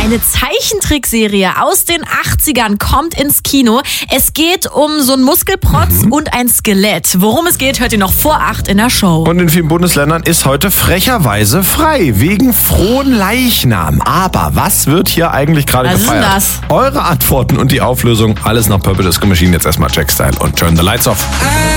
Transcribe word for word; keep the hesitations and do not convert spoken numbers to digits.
Eine Zeichentrickserie aus den achtzigern kommt ins Kino. Es geht um so einen Muskelprotz mhm. und ein Skelett. Worum es geht, hört ihr noch vor acht in der Show. Und in vielen Bundesländern ist heute frecherweise frei, wegen frohen Leichnam. Aber was wird hier eigentlich gerade gefeiert? Was ist denn das? Eure Antworten und die Auflösung, alles nach Purple Disco Machine. Jetzt erstmal Jack Style und Turn the Lights Off.